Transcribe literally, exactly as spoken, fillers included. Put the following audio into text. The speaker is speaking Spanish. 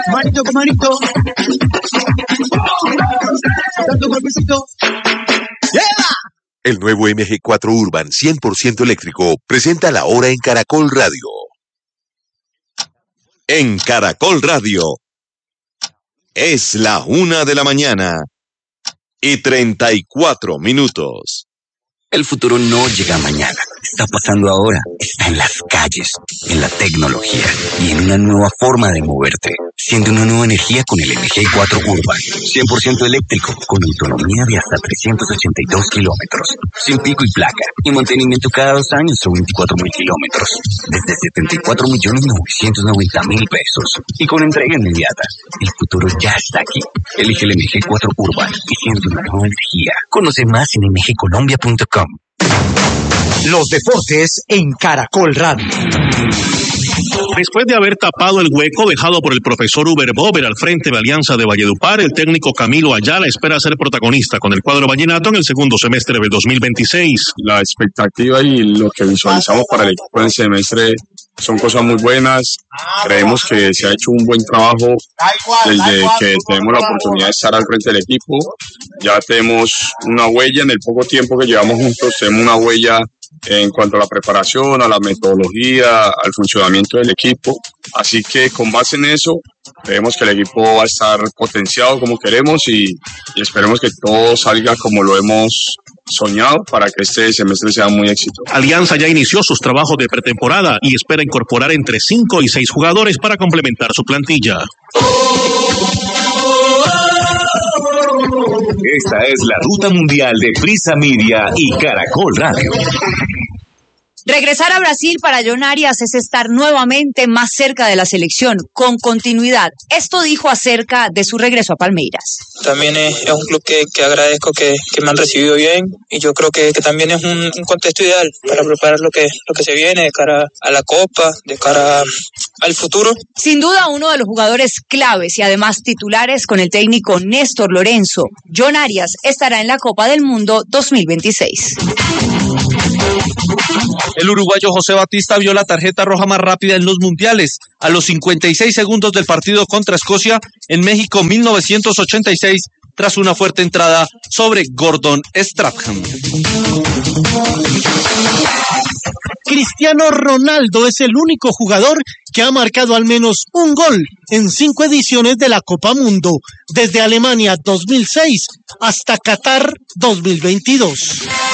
Manito con manito. Tanto golpecito. ¡Lleva! El nuevo M G cuatro Urban cien por ciento eléctrico presenta la hora en Caracol Radio. En Caracol Radio. Es la una de la mañana y treinta y cuatro minutos. El futuro no llega mañana, está pasando ahora, está en las calles, en la tecnología y en una nueva forma de moverte. Siente una nueva energía con el M G cuatro Urban, cien por ciento eléctrico, con autonomía de hasta trescientos ochenta y dos kilómetros, sin pico y placa, y mantenimiento cada dos años o veinticuatro mil kilómetros, desde setenta y cuatro millones novecientos noventa mil pesos, y con entrega inmediata. El futuro ya está aquí. Elige el M G cuatro Urban y siente una nueva energía. Conoce más en m g colombia punto com. Los deportes en Caracol Radio. Después de haber tapado el hueco dejado por el profesor Uber Bober al frente de Alianza de Valledupar, el técnico Camilo Ayala espera ser protagonista con el cuadro vallenato en el segundo semestre del dos mil veintiséis. La expectativa y lo que visualizamos para el equipo en el semestre son cosas muy buenas. Creemos que se ha hecho un buen trabajo desde que tenemos la oportunidad de estar al frente del equipo. Ya tenemos una huella en el poco tiempo que llevamos juntos, tenemos una huella en cuanto a la preparación, a la metodología, al funcionamiento del equipo. Así que con base en eso, creemos que el equipo va a estar potenciado como queremos y, y esperemos que todo salga como lo hemos soñado para que este semestre sea muy exitoso. Alianza ya inició sus trabajos de pretemporada y espera incorporar entre cinco y seis jugadores para complementar su plantilla. Esta es la ruta mundial de Prisa Media y Caracol Radio. Regresar a Brasil para John Arias es estar nuevamente más cerca de la selección, con continuidad. Esto dijo acerca de su regreso a Palmeiras. También es, es un club que, que agradezco que, que me han recibido bien y yo creo que, que también es un, un contexto ideal para preparar lo que, lo que se viene de cara a la Copa, de cara al futuro. Sin duda uno de los jugadores claves y además titulares con el técnico Néstor Lorenzo. John Arias estará en la Copa del Mundo dos mil veintiséis. El uruguayo José Batista vio la tarjeta roja más rápida en los mundiales a los cincuenta y seis segundos del partido contra Escocia en México mil novecientos ochenta y seis tras una fuerte entrada sobre Gordon Strachan. Cristiano Ronaldo es el único jugador que ha marcado al menos un gol en cinco ediciones de la Copa Mundo, desde Alemania dos mil seis hasta Qatar dos mil veintidós.